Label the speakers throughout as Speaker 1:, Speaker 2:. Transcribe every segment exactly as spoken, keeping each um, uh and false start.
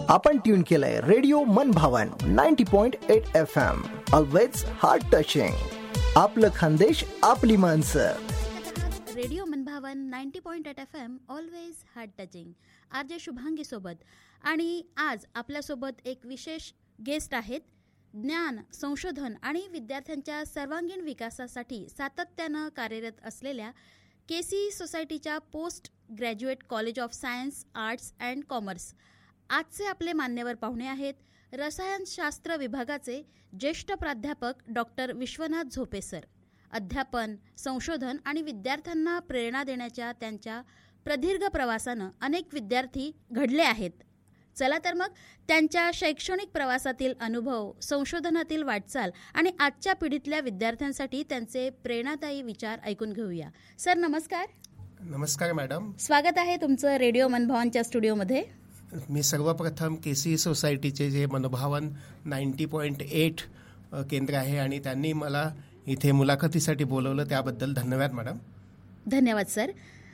Speaker 1: आपण ट्यून केलंय रेडिओ मन भावन ninety point eight F M. Always heart touching. आपलं खानदेश आपली माणसं.
Speaker 2: रेडिओ मनभावन ninety point eight F am always heart touching. R J Shubhangi सोबत. आणि आज आपल्यासोबत एक विशेष गेस्ट आहेत. ज्ञान, संशोधन आणि विद्यार्थ्यांच्या सर्वांगीण विकासासाठी सातत्यानं कार्यरत असलेल्या के सी सोसायटीच्या post graduate college of science, arts and commerce आजचे आपले मान्यवर पाहुणे आहेत. रसायनशास्त्र विभागाचे ज्येष्ठ प्राध्यापक डॉक्टर विश्वनाथ झोपे सर. अध्यापन, संशोधन आणि विद्यार्थ्यांना प्रेरणा देण्याच्या त्यांच्या प्रदीर्घ प्रवासानं अनेक विद्यार्थी घडले आहेत. चला तर मग त्यांच्या शैक्षणिक प्रवासातील अनुभव, संशोधनातील वाटचाल आणि आजच्या पिढीतल्या विद्यार्थ्यांसाठी त्यांचे प्रेरणादायी विचार ऐकून घेऊया. सर नमस्कार.
Speaker 3: नमस्कार मॅडम.
Speaker 2: स्वागत आहे तुमचं रेडिओ मनभावनच्या स्टुडिओमध्ये.
Speaker 3: मी सर्वप्रथम के सी सोसायटीचे जे मनभावन नाईन्टी पॉईंट एट केंद्र आहे आणि त्यांनी मला इथे मुलाखतीसाठी बोलवलं त्याबद्दल धन्यवाद मॅडम.
Speaker 2: धन्यवाद सर.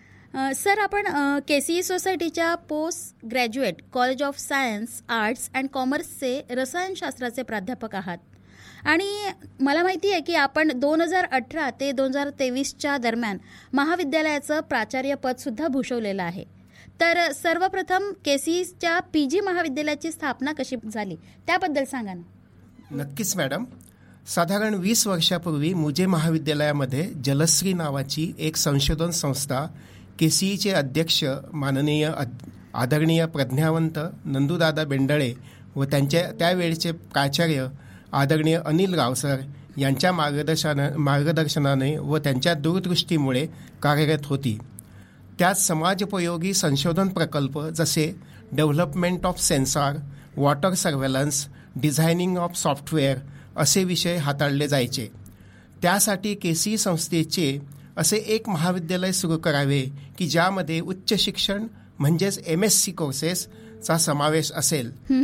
Speaker 2: सर आपण के सी सोसायटीच्या post graduate college of science, arts and कॉमर्सचे रसायनशास्त्राचे प्राध्यापक आहात आणि मला माहिती आहे की आपण दोन हजार अठरा ते दोन हजार तेवीसच्या दरम्यान महाविद्यालयाचं प्राचार्यपदसुद्धा भूषवलेलं आहे. तर सर्वप्रथम के सीच्या पी जी महाविद्यालयाची स्थापना कशी झाली त्याबद्दल सांगा ना.
Speaker 3: नक्कीच मॅडम. साधारण वीस वर्षापूर्वी मुजे महाविद्यालयामध्ये जलश्री नावाची एक संशोधन संस्था के सीचे अध्यक्ष माननीय आदरणीय प्रज्ञावंत नंदूदादा बेंडळे व त्यांच्या त्यावेळचे प्राचार्य आदरणीय अनिल रावसर यांच्या मार्गदर्शना मार्गदर्शनाने व त्यांच्या दूरदृष्टीमुळे कार्यरत होती. त्यात समाजोपयोगी संशोधन प्रकल्प जसे development of censor, water surveillance, designing of software असे विषय हाताळले जायचे. त्यासाठी के सी संस्थेचे असे एक महाविद्यालय सुरू करावे की ज्यामध्ये उच्च शिक्षण म्हणजेच एम एस सी कोर्सेसचा समावेश असेल